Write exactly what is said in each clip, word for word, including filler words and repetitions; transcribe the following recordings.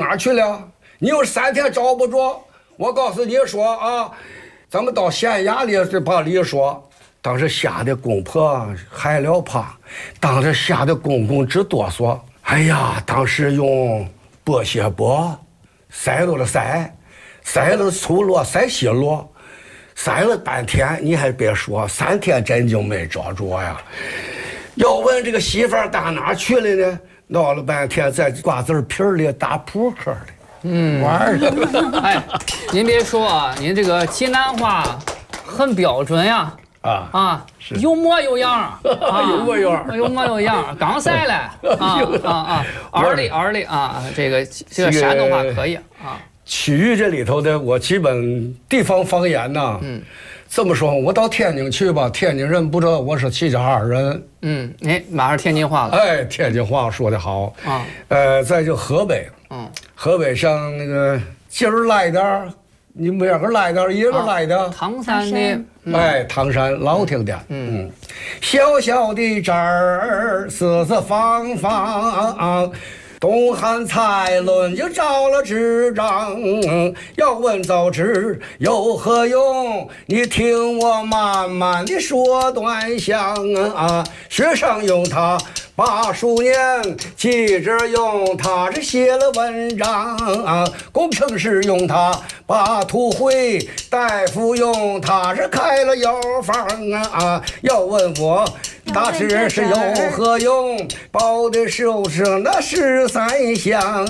哪去了？你有三天找不着。我告诉你说啊，咱们到县衙里这把里说，当时吓得公婆害了怕，当时吓得公公直哆嗦。哎呀，当时用薄血薄塞了了塞，塞了粗箩塞细箩，塞了半天，你还别说，三天真就没找着呀。要问这个媳妇儿打哪去了呢？闹了半天在瓜子皮里打扑克的。嗯，玩儿的。 哎，您别说啊，您这个济南话很标准呀。啊啊，有模有样啊， 有模有样， 有模有样。刚才嘞，啊啊啊，耳里耳里啊，这个这个山东话可以啊。 曲艺这里头的，我基本地方方言呐，嗯，这么说，我到天津去吧，天津人不知道我是齐齐哈尔人。 嗯，哎，马上天津话了。 哎，天津话说得好啊。呃，再就河北。嗯，河北像那个今儿来的，你们两个来的，一个来的， 唐山的， 哎，唐山老听的，嗯，小小的寨儿，四四方方。东汉蔡伦就招了执掌，要问造纸有何用？你听我慢慢的说端详啊。学生用它把书念，记者用它是写了文章啊。工程师用它把图绘，大夫用它是开了药方啊。要问我大致是有何用？报的手上那十三香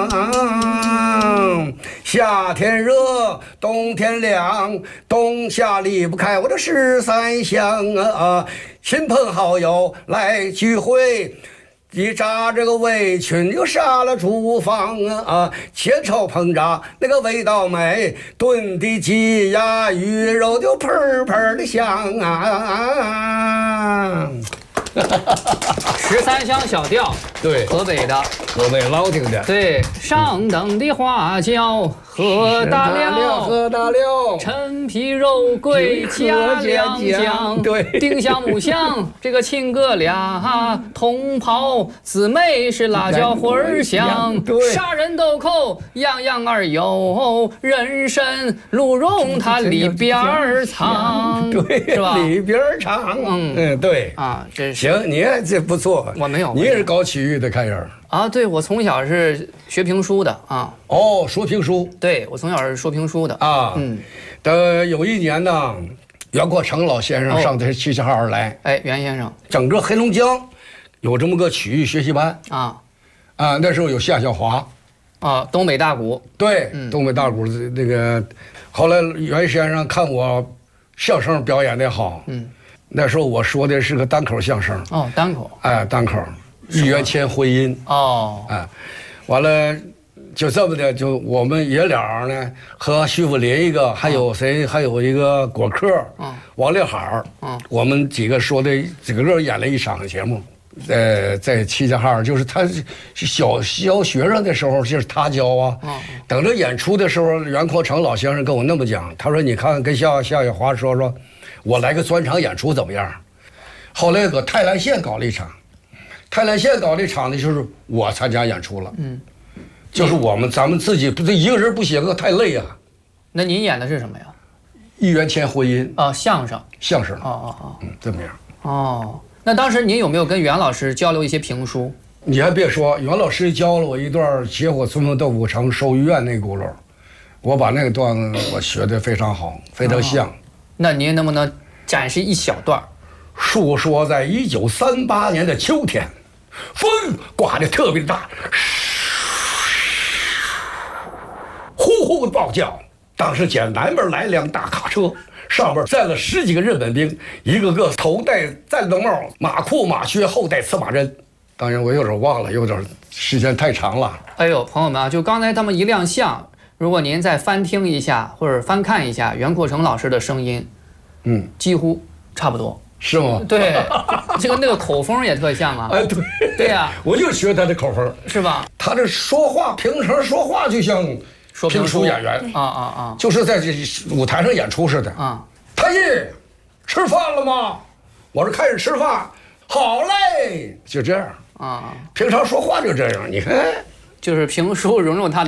啊。夏天热，冬天凉，冬夏离不开我的十三香啊。亲朋好友来聚会，一扎这个围裙就杀了厨房啊，前朝烹炸那个味道美，炖的鸡鸭鱼肉就喷喷的香啊。 十三香小调， 对， 河北的， 河北老听的， 对，上等的花椒喝大了， 喝大了， 陈皮肉桂加两姜， 对， 丁香木香这个亲哥俩，同袍姊妹是辣椒花儿香， 对， 杀人豆蔻样样儿有，人参鹿茸它里边儿藏， 对， 是吧？ 里边儿藏，嗯嗯，对啊，这是行，你这不错， 我没有， 你也是搞曲艺的，看样啊，对，我从小是学评书的啊。 哦，说评书。 对，我从小是说评书的啊。嗯，等有一年呢，袁国成老先生上的齐齐哈尔来。 哎，袁先生， 整个黑龙江有这么个曲艺学习班啊啊，那时候有夏小华啊，东北大鼓。 对，嗯、东北大鼓那个，后来袁先生看我相声表演的好，嗯。那时候我说的是个单口相声哦，单口， 哎，单口，一元钱婚姻哦， 哎，完了就这么的，就我们爷俩呢和徐福林一个，还有谁，还有一个果壳，嗯，王立海，嗯，我们几个说的几个个演了一场节目，在在齐齐哈尔，就是他是小小学生的时候，就是他教啊，等着演出的时候，袁阔成老先生跟我那么讲，他说你看跟夏夏小华说说。我来个专场演出怎么样？后来搁泰兰县搞了一场，泰兰县搞了一场呢，就是我参加演出了。嗯，就是我们咱们自己不是一个人不写歌太累啊。 那您演的是什么呀？ 一元钱婚姻啊，相声。 相声。 哦哦哦， 嗯，怎么样？ 哦，那当时您有没有跟袁老师交流一些评书？ 你还别说，袁老师教了我一段结火春风豆腐城寿御苑那轱辘，我把那个段子我学得非常好，非常像。哦， 那您能不能展示一小段？ 述说在一九三八年的秋天，风刮得特别大，呼呼的暴叫。当时见南边来辆大卡车，上边站了十几个日本兵，一个个头戴战斗帽，马裤马靴，后戴刺马针。当然我有点忘了，有点时间太长了。 哎呦，朋友们啊，就刚才他们一亮相。如果您再翻听一下或者翻看一下袁阔成老师的声音，嗯，几乎差不多， 是吗？ 对，这个那个口风也特像啊。 哎，对， 对呀、啊， 我就学他的口风， 是吧？ 他这说话平常说话就像评书演员啊啊啊， 就是在这舞台上演出似的啊。太医，吃饭了吗？我说开始吃饭，好嘞，就这样啊。平常说话就这样，你看， 就是评书融入他的。